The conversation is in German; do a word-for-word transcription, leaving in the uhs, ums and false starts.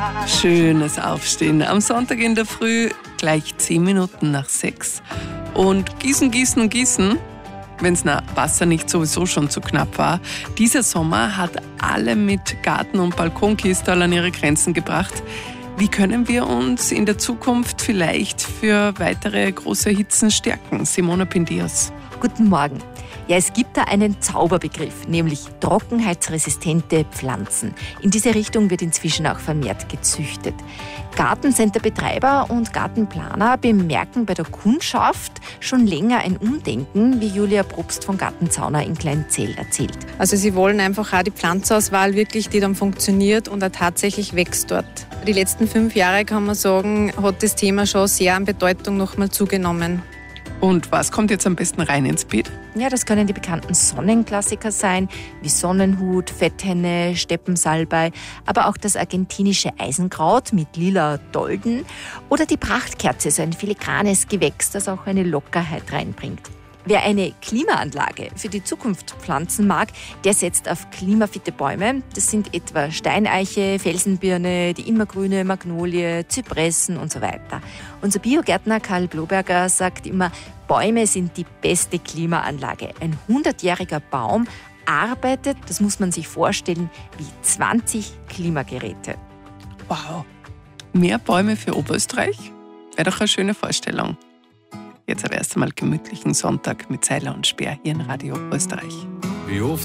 Schönes Aufstehen am Sonntag in der Früh, gleich zehn Minuten nach sechs. Und gießen, gießen und gießen, wenn es nach Wasser nicht sowieso schon zu knapp war. Dieser Sommer hat alle mit Garten- und Balkonkistal an ihre Grenzen gebracht. Wie können wir uns in der Zukunft vielleicht für weitere große Hitzen stärken? Simona Pindias. Guten Morgen. Ja, es gibt da einen Zauberbegriff, nämlich trockenheitsresistente Pflanzen. In diese Richtung wird inzwischen auch vermehrt gezüchtet. Gartencenter-Betreiber und Gartenplaner bemerken bei der Kundschaft schon länger ein Umdenken, wie Julia Probst von Gartenzauner in Kleinzell erzählt. Also sie wollen einfach auch die Pflanzauswahl wirklich, die dann funktioniert und auch tatsächlich wächst dort. Die letzten fünf Jahre, kann man sagen, hat das Thema schon sehr an Bedeutung nochmal zugenommen. Und was kommt jetzt am besten rein ins Beet? Ja, das können die bekannten Sonnenklassiker sein, wie Sonnenhut, Fetthenne, Steppensalbei, aber auch das argentinische Eisenkraut mit lila Dolden oder die Prachtkerze, so ein filigranes Gewächs, das auch eine Lockerheit reinbringt. Wer eine Klimaanlage für die Zukunft pflanzen mag, der setzt auf klimafitte Bäume. Das sind etwa Steineiche, Felsenbirne, die immergrüne Magnolie, Zypressen und so weiter. Unser Biogärtner Karl Bloberger sagt immer, Bäume sind die beste Klimaanlage. Ein hundertjähriger Baum arbeitet, das muss man sich vorstellen, wie zwanzig Klimageräte. Wow, mehr Bäume für Oberösterreich? Wäre doch eine schöne Vorstellung. Jetzt aber erst einmal gemütlichen Sonntag mit Seiler und Speer hier in Radio Österreich. Wie oft